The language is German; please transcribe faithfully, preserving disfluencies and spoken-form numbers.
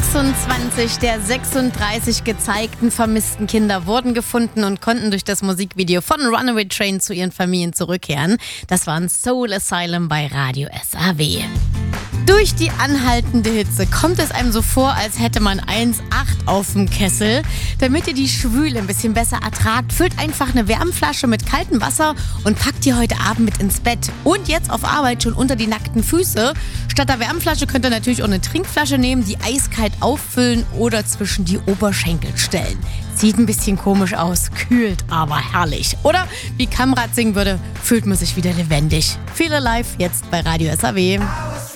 sechsundzwanzig der sechsunddreißig gezeigten vermissten Kinder wurden gefunden und konnten durch das Musikvideo von Runaway Train zu ihren Familien zurückkehren. Das war ein Soul Asylum bei Radio S A W. Durch die anhaltende Hitze kommt es einem so vor, als hätte man eins Komma acht auf dem Kessel. Damit ihr die Schwüle ein bisschen besser ertragt, füllt einfach eine Wärmflasche mit kaltem Wasser und packt die heute Abend mit ins Bett. Und jetzt auf Arbeit schon unter die nackten Füße. Statt der Wärmflasche könnt ihr natürlich auch eine Trinkflasche nehmen, die eiskalt auffüllen oder zwischen die Oberschenkel stellen. Sieht ein bisschen komisch aus, kühlt aber herrlich. Oder wie Kamrat singen würde, fühlt man sich wieder lebendig. Feel Alive jetzt bei Radio S A W.